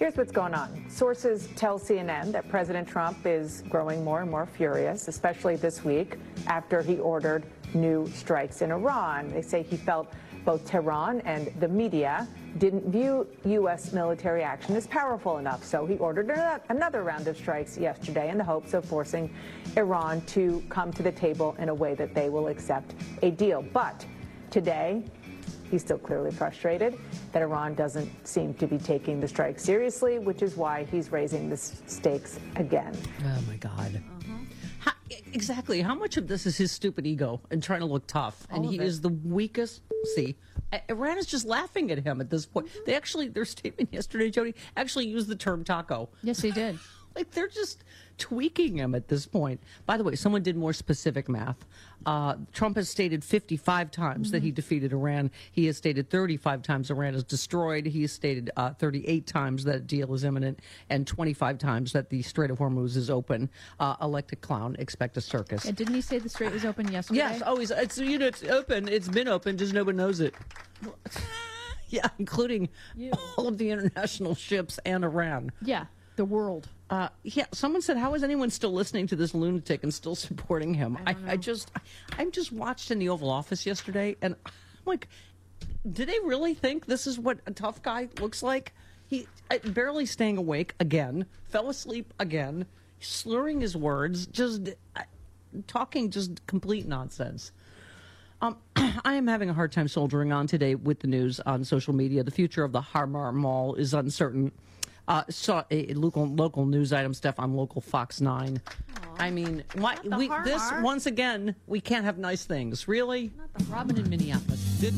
Here's what's going on. Sources tell CNN that President Trump is growing more and more furious, especially this week after he ordered new strikes in Iran. They say he felt both Tehran and the media didn't view U.S. military action as powerful enough. So he ordered another round of strikes yesterday in the hopes of forcing Iran to come to the table in a way that they will accept a deal. But today, he's still clearly frustrated that Iran doesn't seem to be taking the strike seriously, which is why he's raising the stakes again. Oh, my God. Exactly. How much of this is his stupid ego and trying to look tough? And he is the weakest. See, Iran is just laughing at him at this point. They actually, their statement yesterday, Jody, actually used the term taco. Yes, they did. Like, they're just tweaking him at this point. By the way, someone did more specific math. Trump has stated 55 times that he defeated Iran. He has stated 35 times Iran is destroyed. He has stated 38 times that a deal is imminent and 25 times that the Strait of Hormuz is open. Elect a clown, expect a circus. And didn't he say the strait was open yesterday? Yes, always. It's open. It's been open, just nobody knows it. Yeah, including all of the international ships and Iran. Yeah, the world. Yeah, someone said, how is anyone still listening to this lunatic and still supporting him? I'm just watched in the Oval Office yesterday, and I'm like, do they really think this is what a tough guy looks like? He barely staying awake again, fell asleep again, slurring his words, just talking just complete nonsense. I am having a hard time soldiering on today with the news on social media. The future of the Har-Mar Mall is uncertain. Saw a local news item, Steph, on local Fox 9. Aww. I mean, once again, we can't have nice things. Really? Not the Robin in Minneapolis.